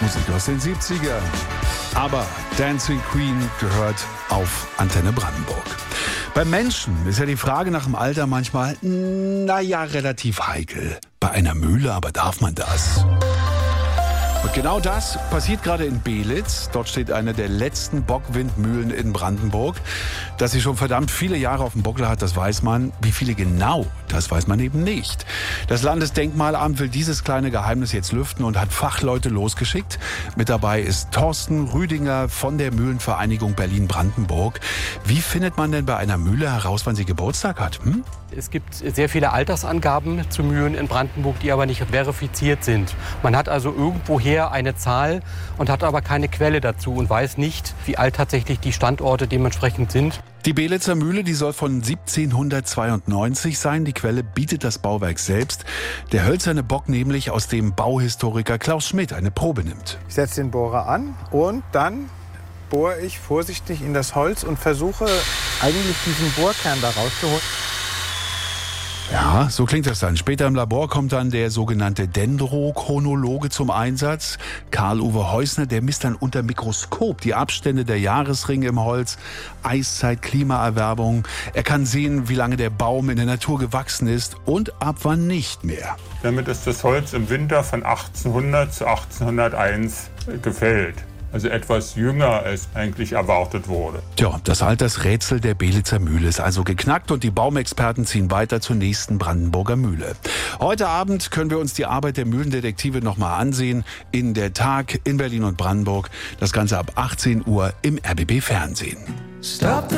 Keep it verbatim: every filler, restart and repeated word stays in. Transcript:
Musik aus den siebzigern. Aber Dancing Queen gehört auf Antenne Brandenburg. Beim Menschen ist ja die Frage nach dem Alter manchmal, naja, relativ heikel. Bei einer Mühle aber darf man das. Und genau das passiert gerade in Beelitz. Dort steht eine der letzten Bockwindmühlen in Brandenburg. Dass sie schon verdammt viele Jahre auf dem Buckel hat, das weiß man. Wie viele genau, das weiß man eben nicht. Das Landesdenkmalamt will dieses kleine Geheimnis jetzt lüften und hat Fachleute losgeschickt. Mit dabei ist Thorsten Rüdinger von der Mühlenvereinigung Berlin-Brandenburg. Wie findet man denn bei einer Mühle heraus, wann sie Geburtstag hat? Hm? Es gibt sehr viele Altersangaben zu Mühlen in Brandenburg, die aber nicht verifiziert sind. Man hat also irgendwoher eine Zahl und hat aber keine Quelle dazu und weiß nicht, wie alt tatsächlich die Standorte dementsprechend sind. Die Beelitzer Mühle, die soll von siebzehnhundertzweiundneunzig sein. Die Quelle bietet das Bauwerk selbst. Der hölzerne Bock nämlich, aus dem Bauhistoriker Klaus Schmidt eine Probe nimmt. Ich setze den Bohrer an und dann bohre ich vorsichtig in das Holz und versuche eigentlich diesen Bohrkern da rauszuholen. Ja, so klingt das dann. Später im Labor kommt dann der sogenannte Dendrochronologe zum Einsatz. Karl-Uwe Heusner, der misst dann unter Mikroskop die Abstände der Jahresringe im Holz, Eiszeit, Klimaerwärmung. Er kann sehen, wie lange der Baum in der Natur gewachsen ist und ab wann nicht mehr. Damit ist das Holz im Winter von achtzehnhundert zu achtzehnhunderteins gefällt. Also etwas jünger, als eigentlich erwartet wurde. Tja, das Altersrätsel der Beelitzer Mühle ist also geknackt und die Baumexperten ziehen weiter zur nächsten Brandenburger Mühle. Heute Abend können wir uns die Arbeit der Mühlendetektive nochmal ansehen. In der Tag in Berlin und Brandenburg. Das Ganze ab achtzehn Uhr im R B B Fernsehen. Stop.